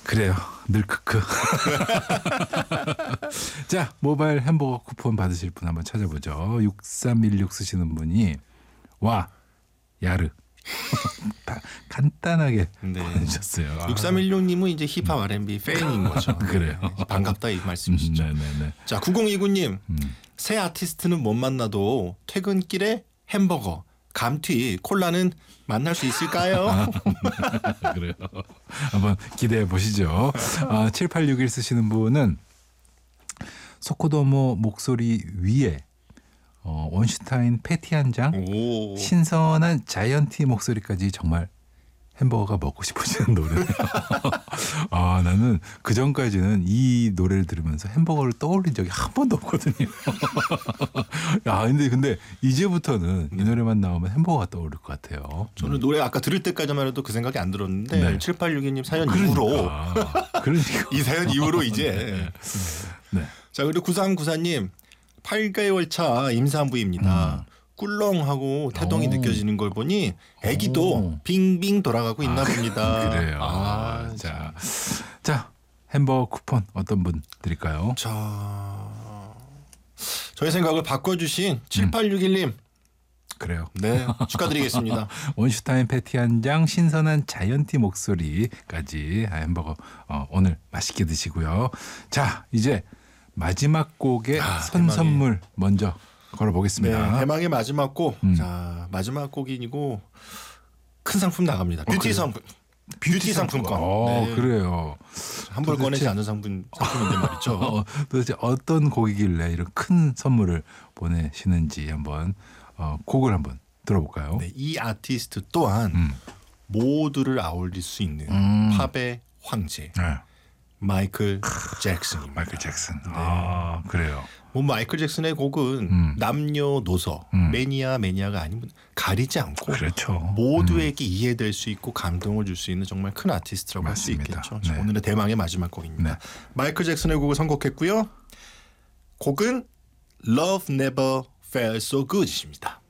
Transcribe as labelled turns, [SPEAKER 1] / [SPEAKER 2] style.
[SPEAKER 1] 그래요. 늘 크크. 자, 모바일 햄버거 쿠폰 받으실 분 한번 찾아보죠. 6316 쓰시는 분이 와 야르 간단하게
[SPEAKER 2] 네.
[SPEAKER 1] 보내주셨어요.
[SPEAKER 2] 6316님은 이제 힙합 R&B 팬인 거죠.
[SPEAKER 1] 그래요.
[SPEAKER 2] 네. 반갑다 이 말씀이시죠.
[SPEAKER 1] 네네네.
[SPEAKER 2] 자, 9029님 새 아티스트는 못 만나도 퇴근길에 햄버거, 감튀, 콜라는 만날 수 있을까요?
[SPEAKER 1] 그래요. 한번 기대해 보시죠. 7861 쓰시는 분은 소코도모 목소리 위에 원슈타인 패티 한 장,
[SPEAKER 2] 오.
[SPEAKER 1] 신선한 자이언티 목소리까지 정말 햄버거가 먹고 싶어지는 노래예요. 나는 그 전까지는 이 노래를 들으면서 햄버거를 떠올린 적이 한 번도 없거든요. 근데 이제부터는 이 노래만 나오면 햄버거가 떠오를 것 같아요.
[SPEAKER 2] 저는 노래 아까 들을 때까지만 해도 그 생각이 안 들었는데
[SPEAKER 1] 네.
[SPEAKER 2] 7862님 사연 이후로
[SPEAKER 1] 그러니까.
[SPEAKER 2] 이 사연 이후로 이제
[SPEAKER 1] 네.
[SPEAKER 2] 자, 그리고 9394님 8개월 차 임산부입니다. 꿀렁하고 태동이
[SPEAKER 1] 오.
[SPEAKER 2] 느껴지는 걸 보니 아기도
[SPEAKER 1] 오.
[SPEAKER 2] 빙빙 돌아가고 있나 봅니다.
[SPEAKER 1] 그래요. 자, 햄버거 쿠폰 어떤 분 드릴까요?
[SPEAKER 2] 자, 저희 생각을 바꿔주신 7861님
[SPEAKER 1] 그래요.
[SPEAKER 2] 네, 축하드리겠습니다.
[SPEAKER 1] 원슈타인 패티 한 장, 신선한 자이언티 목소리까지 햄버거 오늘 맛있게 드시고요. 자, 이제 마지막 곡의 선물 먼저 걸어보겠습니다.
[SPEAKER 2] 네, 대망의 마지막 곡. 자, 마지막 곡이고 큰 상품 나갑니다. 뷰티 상품. 뷰티 상품권. 네.
[SPEAKER 1] 그래요.
[SPEAKER 2] 함부로 꺼내지 않는 상품인데 말이죠.
[SPEAKER 1] 도대체 어떤 곡이길래 이런 큰 선물을 보내시는지 한번 곡을 한번 들어볼까요?
[SPEAKER 2] 네, 이 아티스트 또한 모두를 아울릴 수 있는 팝의 황제
[SPEAKER 1] 네.
[SPEAKER 2] 마이클 잭슨입니다.
[SPEAKER 1] 마이클 잭슨.
[SPEAKER 2] 네.
[SPEAKER 1] 그래요.
[SPEAKER 2] 뭐 마이클 잭슨의 곡은 남녀노소 매니아가 아니면 가리지 않고
[SPEAKER 1] 그렇죠.
[SPEAKER 2] 모두에게 이해될 수 있고 감동을 줄 수 있는 정말 큰 아티스트라고 할 수
[SPEAKER 1] 맞습니다.
[SPEAKER 2] 있겠죠.
[SPEAKER 1] 네.
[SPEAKER 2] 오늘의 대망의 마지막 곡입니다.
[SPEAKER 1] 네.
[SPEAKER 2] 마이클 잭슨의 곡을 선곡했고요. 곡은 Love Never Felt So Good입니다.